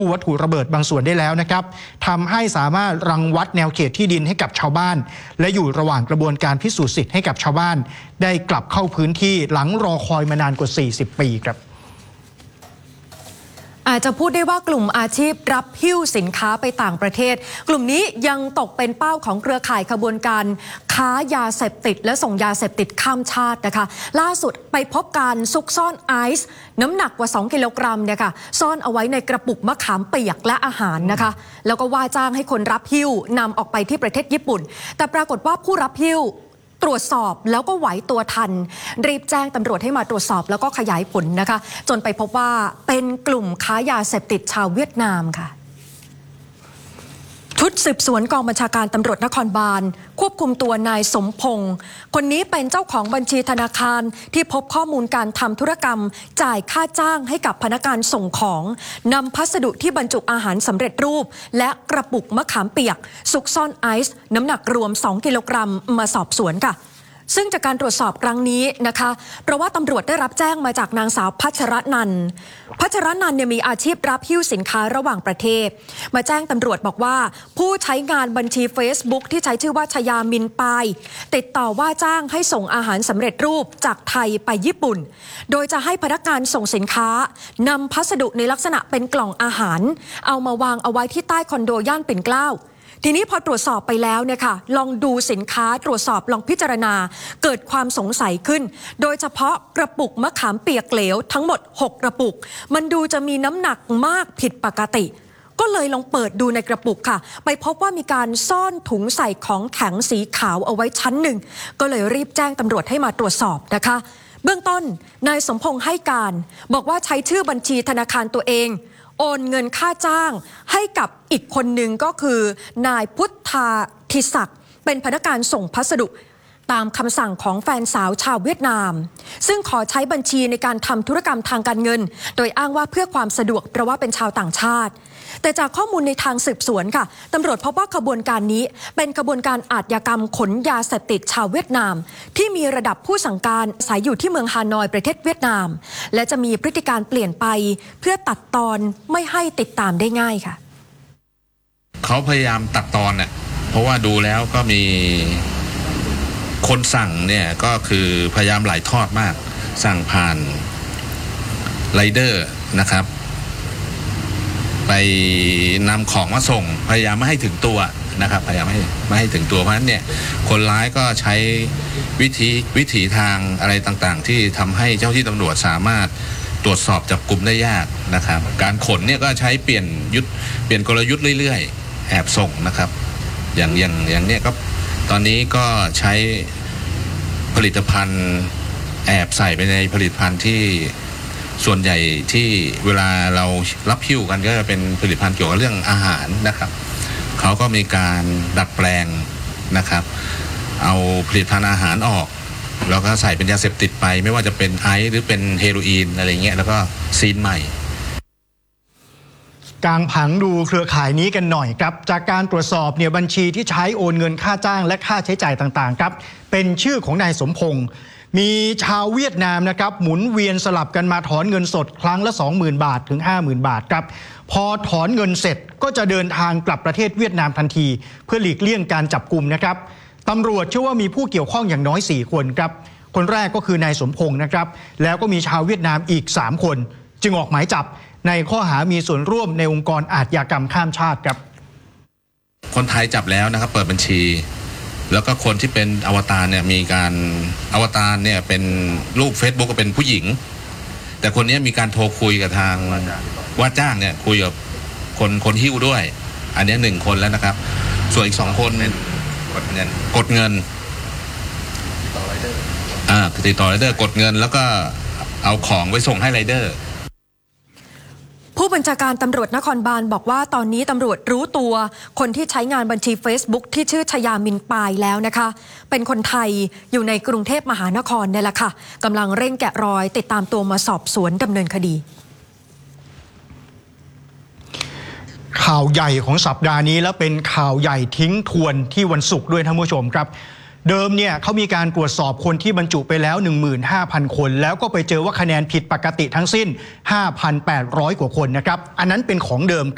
วัตถุระเบิดบางส่วนได้แล้วนะครับทำให้สามารถรังวัดแนวเขตที่ดินให้กับชาวบ้านและอยู่ระหว่างกระบวนการพิสูจน์สิทธิ์ให้กับชาวบ้านได้กลับเข้าพื้นที่หลังรอคอยมานานกว่า40 ปีครับอาจจะพูดได้ว่ากลุ่มอาชีพรับหิ้วสินค้าไปต่างประเทศกลุ่มนี้ยังตกเป็นเป้าของเครือข่ายขบวนการค้ายาเสพติดและส่งยาเสพติดข้ามชาตินะคะล่าสุดไปพบการซุกซ่อนไอซ์น้ำหนักกว่า2 กิโลกรัมเนี่ยค่ะซ่อนเอาไว้ในกระปุกมะขามเปียกและอาหารนะคะแล้วก็ว่าจ้างให้คนรับหิ้วนำออกไปที่ประเทศญี่ปุ่นแต่ปรากฏว่าผู้รับหิ้วตรวจสอบแล้วก็ไหวตัวทันรีบแจ้งตำรวจให้มาตรวจสอบแล้วก็ขยายผลนะคะจนไปพบว่าเป็นกลุ่มค้ายาเสพติดชาวเวียดนามค่ะชุดสืบสวนกองบัญชาการตำรวจนครบาลควบคุมตัวนายสมพงศ์คนนี้เป็นเจ้าของบัญชีธนาคารที่พบข้อมูลการทำธุรกรรมจ่ายค่าจ้างให้กับพนักงานส่งของนำพัสดุที่บรรจุอาหารสำเร็จรูปและกระปุกมะขามเปียกซุกซ่อนไอซ์น้ำหนักรวม2 กิโลกรัมมาสอบสวนค่ะซึ่งจากการตรวจสอบครั้งนี้นะคะเพราะว่าตำรวจได้รับแจ้งมาจากนางสาวพัชรนันท์เนี่ยมีอาชีพรับหิ้วสินค้าระหว่างประเทศมาแจ้งตำรวจบอกว่าผู้ใช้งานบัญชี Facebook ที่ใช้ชื่อว่าชยามินปายติดต่อว่าจ้างให้ส่งอาหารสำเร็จรูปจากไทยไปญี่ปุ่นโดยจะให้พนักงานส่งสินค้านำพัสดุในลักษณะเป็นกล่องอาหารเอามาวางเอาไว้ที่ใต้คอนโดย่านปิ่นเกล้าทีนี้พอตรวจสอบไปแล้วเนี่ยค่ะลองดูสินค้าตรวจสอบลองพิจารณาเกิดความสงสัยขึ้นโดยเฉพาะกระปุกมะขามเปียกเหลวทั้งหมด6 กระปุกมันดูจะมีน้ำหนักมากผิดปกติก็เลยลองเปิดดูในกระปุกค่ะไปพบว่ามีการซ่อนถุงใส่ของแข็งสีขาวเอาไว้ชั้นหนึ่งก็เลยรีบแจ้งตำรวจให้มาตรวจสอบนะคะเบื้องต้นนายสมพงษ์ให้การบอกว่าใช้ชื่อบัญชีธนาคารตัวเองโอนเงินค่าจ้างให้กับอีกคนหนึ่งก็คือนายพุทธาธิศักดิ์เป็นพนักงานส่งพัสดุตามคำสั่งของแฟนสาวชาวเวียดนามซึ่งขอใช้บัญชีในการทำธุรกรรมทางการเงินโดยอ้างว่าเพื่อความสะดวกเพราะว่าเป็นชาวต่างชาติแต่จากข้อมูลในทางสืบสวนค่ะตำรวจพบว่าขบวนการนี้เป็นขบวนการอาชญากรรมขนยาเสพติดชาวเวียดนามที่มีระดับผู้สั่งการอาศัยอยู่ที่เมืองฮานอยประเทศเวียดนามและจะมีพฤติการเปลี่ยนไปเพื่อตัดตอนไม่ให้ติดตามได้ง่ายค่ะเขาพยายามตัดตอนเนี่ยเพราะว่าดูแล้วก็มีคนสั่งเนี่ยก็คือพยายามหลายทอดมากสั่งผ่านไรเดอร์นะครับไปนำของมาส่งพยายามไม่ให้ถึงตัวนะครับพยายามไม่ให้ถึงตัวเพราะฉะนั้นเนี่ยคนร้ายก็ใช้วิธีทางอะไรต่างๆที่ทำให้เจ้าที่ตำรวจสามารถตรวจสอบจับกุมได้ยากนะครับการขนเนี่ยก็ใช้เปลี่ยนกลยุทธ์เรื่อยๆแอบส่งนะครับอย่างเนี่ยก็ตอนนี้ก็ใช้ผลิตภัณฑ์แอบใส่ไปในผลิตภัณฑ์ที่ส่วนใหญ่ที่เวลาเรารับหิ้วกันก็จะเป็นผลิตภัณฑ์เกี่ยวกับเรื่องอาหารนะครับเขาก็มีการดัดแปลงนะครับเอาผลิตภัณฑ์อาหารออกแล้วก็ใส่เป็นยาเสพติดไปไม่ว่าจะเป็นไอซ์หรือเป็นเฮโรอีนอะไรเงี้ยแล้วก็ซีนใหม่กางผังดูเครือข่ายนี้กันหน่อยครับจากการตรวจสอบเนี่ยบัญชีที่ใช้โอนเงินค่าจ้างและค่าใช้จ่ายต่างๆครับเป็นชื่อของนายสมพงษ์มีชาวเวียดนามนะครับหมุนเวียนสลับกันมาถอนเงินสดครั้งละ 20,000 บาทถึง 50,000 บาทครับพอถอนเงินเสร็จก็จะเดินทางกลับประเทศเวียดนามทันทีเพื่อหลีกเลี่ยงการจับกุมนะครับตำรวจเชื่อว่ามีผู้เกี่ยวข้องอย่างน้อย4 คนครับคนแรกก็คือนายสมพงษ์นะครับแล้วก็มีชาวเวียดนามอีก3 คนจึงออกหมายจับในข้อหามีส่วนร่วมในองค์กรอาชญากรรมข้ามชาติครับคนไทยจับแล้วนะครับเปิดบัญชีแล้วก็คนที่เป็นอวตารเนี่ยมีการอวตารเนี่ยเป็นรูป Facebook ก็เป็นผู้หญิงแต่คนนี้มีการโทรคุยกับทางว่าจ้างเนี่ยคุยกับคนหิ้วด้วยอันนี้1 คนแล้วนะครับส่วนอีก2 คนเนี่ยกดเงินติดต่อไรเดอร์กดเงินแล้วก็เอาของไว้ส่งให้ไรเดอร์ผู้บัญชาการตำรวจนครบาลบอกว่าตอนนี้ตำรวจรู้ตัวคนที่ใช้งานบัญชี Facebook ที่ชื่อชยามินปายแล้วนะคะเป็นคนไทยอยู่ในกรุงเทพมหานครเนี่ยแหละค่ะกำลังเร่งแกะรอยติดตามตัวมาสอบสวนดำเนินคดีข่าวใหญ่ของสัปดาห์นี้และเป็นข่าวใหญ่ทิ้งทวนที่วันศุกร์ด้วยท่านผู้ชมครับเดิมเนี่ยเขามีการตรวจสอบคนที่บรรจุไปแล้ว 15,000 คนแล้วก็ไปเจอว่าคะแนนผิดปกติทั้งสิ้น 5,800 กว่าคนนะครับอันนั้นเป็นของเดิม